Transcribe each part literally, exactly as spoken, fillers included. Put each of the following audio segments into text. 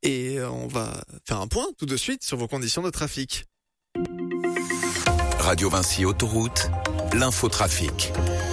Et on va faire un point tout de suite sur vos conditions de trafic. Radio Vinci Autoroute, l'infotrafic.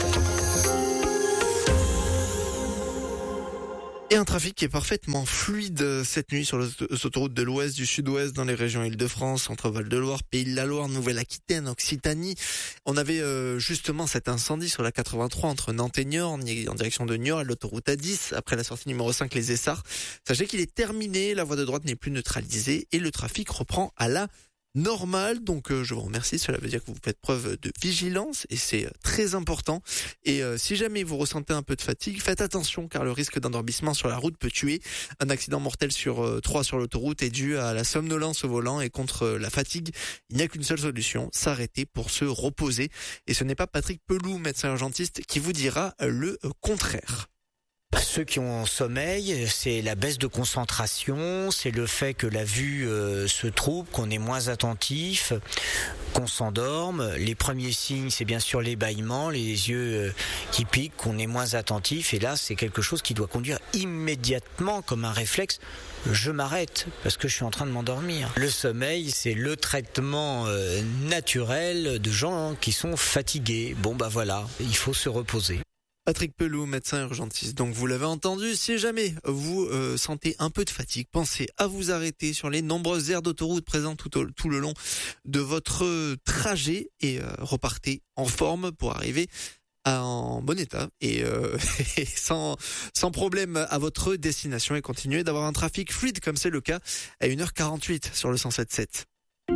Et un trafic qui est parfaitement fluide cette nuit sur les autoroutes de l'ouest, du sud-ouest, dans les régions Île-de-France, entre Val-de-Loire, Pays de la Loire, Nouvelle-Aquitaine, Occitanie. On avait euh, justement cet incendie sur la quatre-vingt-trois entre Nantes et Niort, en direction de Niort, et l'autoroute A dix, après la sortie numéro cinq, les Essarts. Sachez qu'il est terminé, la voie de droite n'est plus neutralisée et le trafic reprend à la normal, donc euh, je vous remercie, cela veut dire que vous faites preuve de vigilance et c'est euh, très important. Et euh, si jamais vous ressentez un peu de fatigue, faites attention car le risque d'endormissement sur la route peut tuer. Un accident mortel sur euh, trois sur l'autoroute est dû à la somnolence au volant et contre euh, la fatigue, il n'y a qu'une seule solution, s'arrêter pour se reposer. Et ce n'est pas Patrick Pelou, médecin urgentiste, qui vous dira euh, le euh, contraire. Ceux qui ont sommeil, c'est la baisse de concentration, c'est le fait que la vue euh, se trouble, qu'on est moins attentif, qu'on s'endorme. Les premiers signes, c'est bien sûr l'ébahement, les yeux euh, qui piquent, qu'on est moins attentif. Et là, c'est quelque chose qui doit conduire immédiatement, comme un réflexe. Je m'arrête parce que je suis en train de m'endormir. Le sommeil, c'est le traitement euh, naturel de gens qui sont fatigués. Bon bah voilà, il faut se reposer. Patrick Pelou, médecin urgentiste. Donc vous l'avez entendu, si jamais vous euh, sentez un peu de fatigue, pensez à vous arrêter sur les nombreuses aires d'autoroute présentes tout, au, tout le long de votre trajet et euh, repartez en forme pour arriver à, en bon état et, euh, et sans, sans problème à votre destination et continuer d'avoir un trafic fluide comme c'est le cas à une heure quarante-huit sur le cent sept sept.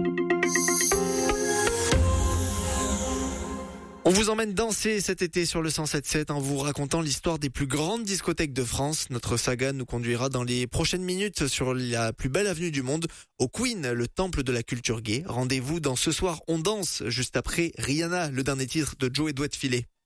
On vous emmène danser cet été sur le cent sept sept en vous racontant l'histoire des plus grandes discothèques de France. Notre saga nous conduira dans les prochaines minutes sur la plus belle avenue du monde, au Queen, le temple de la culture gay. Rendez-vous dans Ce soir on danse, juste après Rihanna, le dernier titre de Joe et Doit Filer.